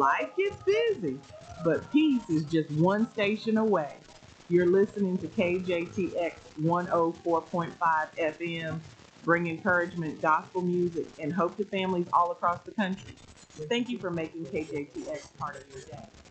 Life gets busy, but peace is just one station away. You're listening to KJTX 104.5 FM, bring encouragement, gospel music, and hope to families all across the country. Thank you for making KJTX part of your day.